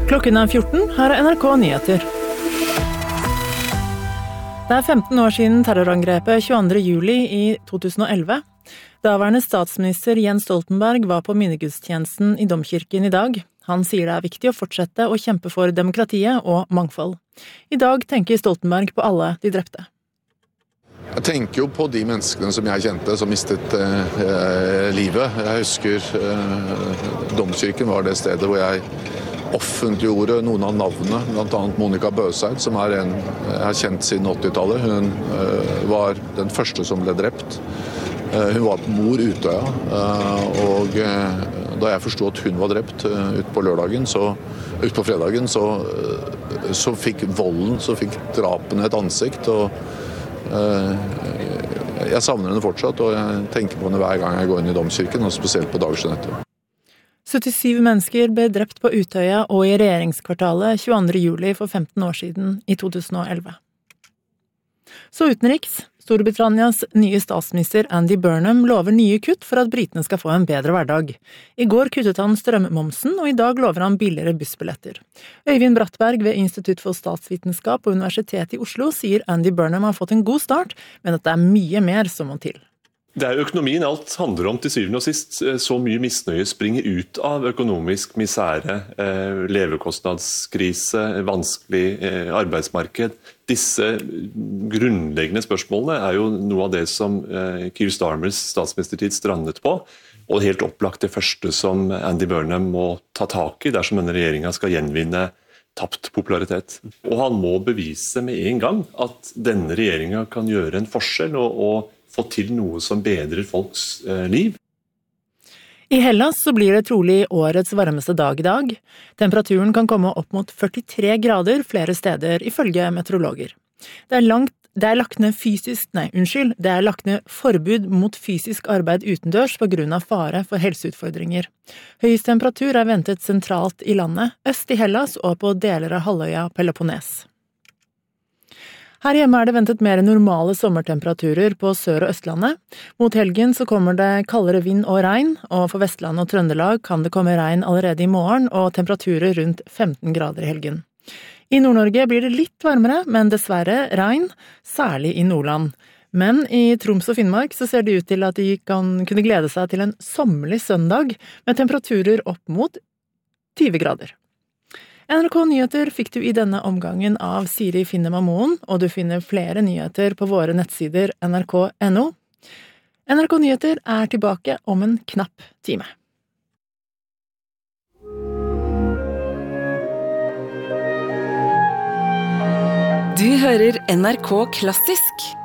Klokken 14, her NRK Nyheter. Det 15 år siden terrorangrepet 22. juli i 2011. Daværende statsminister Jens Stoltenberg var på minnegudstjenesten i Domkirken i dag. Han sier det viktig å fortsette å kjempe for demokratiet og mangfold. I dag tenker Stoltenberg på alle de drepte. Jeg tenker jo på de menneskene som jeg kjente, som mistet livet. Jeg husker Domkirken var det stedet hvor jeg offentliggjorde noen av navnene, blant annet Monica Bøseid, som en jeg har kjent siden 80-tallet. Hun var den første som ble drept. Hun var mor Utøya, og da jeg forstod at hun var drept ut på fredagen, så fikk volden, så fikk drapene et ansikt, og jeg savner henne fortsatt, og jeg tenker på henne hver gang jeg går inn i Domkirken, og spesielt på dager som dette. 77 mennesker ble drept på Utøya og i regjeringskvartalet 22. juli for 15 år siden i 2011. Så utenriks. Storbritannias nye statsminister Andy Burnham lover nye kutt for at britene skal få en bedre hverdag. I går kuttet han strømmomsen, og i dag lover han billigere bussbilletter. Øyvind Brattberg ved Institutt for statsvitenskap på Universitetet i Oslo sier Andy Burnham har fått en god start, men at det mye mer som må til. Det økonomien alt handler om til syvende og sist. Så mye misnøye springer ut av økonomisk misære, levekostnadskrise, vanskelig arbeidsmarked. Disse grunnleggende spørsmålene jo noe av det som Keir Starmers statsministertid strandet på, og helt opplagt det første som Andy Burnham må ta tak i dersom denne regjeringen skal gjenvinne tapt popularitet. Og han må bevise med en gang at denne regjeringen kan gjøre en forskjell og få til noe som bedrer folks liv. I Hellas så blir det trolig årets varmeste dag i dag. Temperaturen kan komme opp mot 43 grader flere steder, ifølge meteorologer. Det er lagt ned forbud mot fysisk arbeid utendørs på grunn av fare for helseutfordringer. Høyest temperatur ventet sentralt i landet, øst i Hellas og på deler av halvøya Peloponnes. Her hjemme det ventet mer normale sommertemperaturer på Sør- og Østlandet. Mot helgen så kommer det kaldere vind og regn, og for Vestland og Trøndelag kan det komme regn allerede i morgen og temperaturer rundt 15 grader i helgen. I Nord-Norge blir det litt varmere, men dessverre regn, særlig i Nordland. Men i Troms og Finnmark så ser det ut til at de kan kunne glede seg til en sommerlig søndag med temperaturer opp mot 20 grader. NRK Nyheter fikk du i denne omgangen av Siri Finnem Moen, og du finner flere nyheter på våre nettsider nrk.no. NRK Nyheter tilbake om en knapp time. Du hører NRK Klassisk